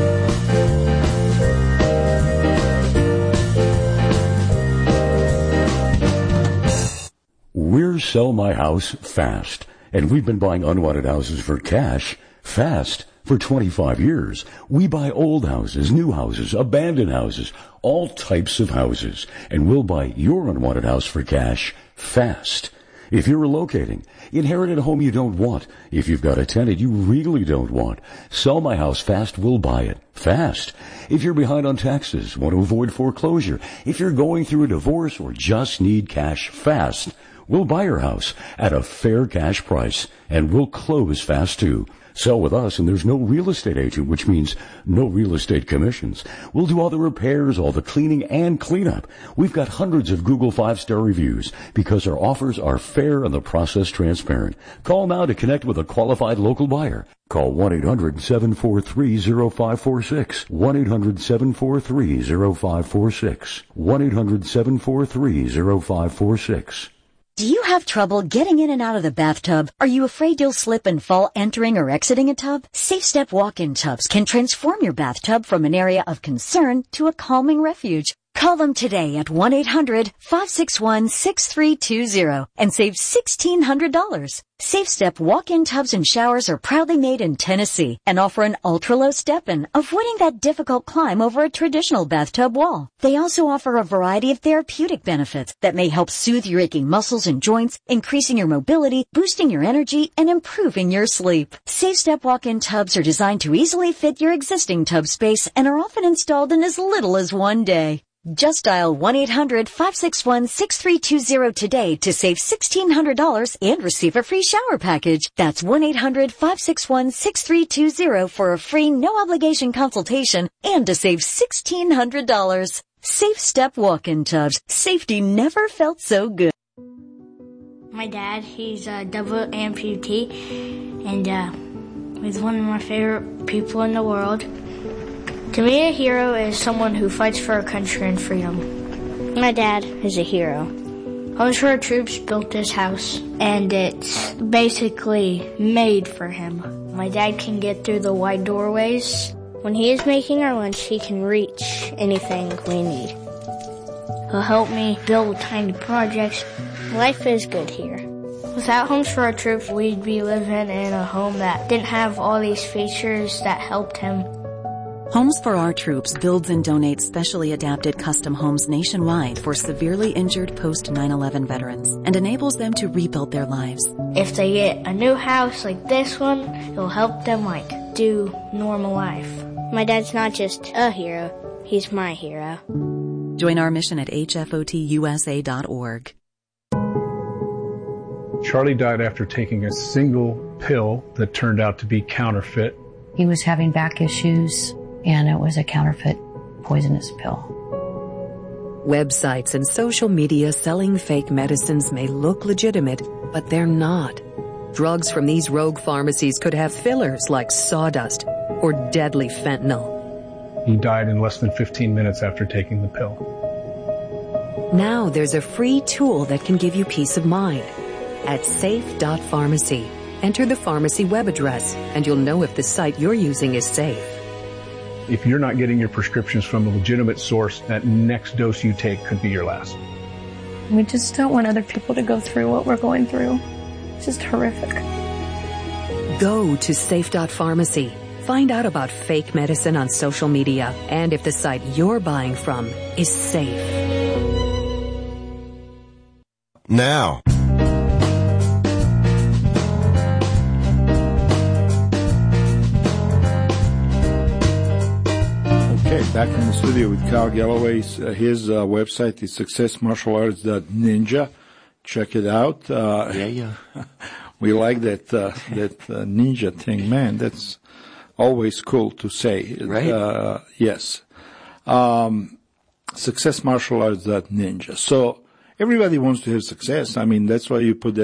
We're Sell My House Fast, and we've been buying unwanted houses for cash fast for twenty-five years. We buy old houses, new houses, abandoned houses, all types of houses, and we'll buy your unwanted house for cash fast. If you're relocating, inherited a home you don't want, if you've got a tenant you really don't want, Sell My House Fast will buy it fast. If you're behind on taxes, want to avoid foreclosure, if you're going through a divorce or just need cash fast, we'll buy your house at a fair cash price, and we'll close fast too. Sell with us, and there's no real estate agent, which means no real estate commissions. We'll do all the repairs, all the cleaning, and cleanup. We've got hundreds of Google five-star reviews because our offers are fair and the process transparent. Call now to connect with a qualified local buyer. Call one eight hundred seven four three zero five four six. one eight hundred seven four three zero five four six. one eight hundred seven four three zero five four six. Do you have trouble getting in and out of the bathtub? Are you afraid you'll slip and fall entering or exiting a tub? Safe Step walk-in tubs can transform your bathtub from an area of concern to a calming refuge. Call them today at one eight hundred five six one six three two zero and save sixteen hundred dollars. Safe Step walk-in tubs and showers are proudly made in Tennessee and offer an ultra-low step-in, avoiding that difficult climb over a traditional bathtub wall. They also offer a variety of therapeutic benefits that may help soothe your aching muscles and joints, increasing your mobility, boosting your energy, and improving your sleep. Safe Step walk-in tubs are designed to easily fit your existing tub space and are often installed in as little as one day. Just dial one eight hundred five six one six three two zero today to save sixteen hundred dollars and receive a free shower package. That's one eight hundred five six one six three two zero for a free no-obligation consultation and to save sixteen hundred dollars. Safe Step walk-in tubs. Safety never felt so good. My dad, he's a double amputee, and uh, he's one of my favorite people in the world. To me, a hero is someone who fights for our country and freedom. My dad is a hero. Homes for Our Troops built this house, and it's basically made for him. My dad can get through the wide doorways. When he is making our lunch, he can reach anything we need. He'll help me build tiny projects. Life is good here. Without Homes for Our Troops, we'd be living in a home that didn't have all these features that helped him. Homes for Our Troops builds and donates specially adapted custom homes nationwide for severely injured post nine eleven veterans and enables them to rebuild their lives. If they get a new house like this one, it'll help them like do normal life. My dad's not just a hero, he's my hero. Join our mission at H F O T U S A dot org. Charlie died after taking a single pill that turned out to be counterfeit. He was having back issues, and it was a counterfeit poisonous pill. Websites and social media selling fake medicines may look legitimate, but they're not. Drugs from these rogue pharmacies could have fillers like sawdust or deadly fentanyl. He died in less than fifteen minutes after taking the pill. Now there's a free tool that can give you peace of mind. At safe dot pharmacy, enter the pharmacy web address, and you'll know if the site you're using is safe. If you're not getting your prescriptions from a legitimate source, that next dose you take could be your last. We just don't want other people to go through what we're going through. It's just horrific. Go to safe dot pharmacy. Find out about fake medicine on social media and if the site you're buying from is safe. Now. Okay, back in the studio with Kyle Galloway. Uh, his uh, website is success martial arts dot ninja. Check it out. Uh, yeah, yeah. We like that uh, that uh, ninja thing, man. That's always cool to say. Right. Uh, yes. Um, success martial arts dot ninja. So everybody wants to have success. I mean, that's why you put that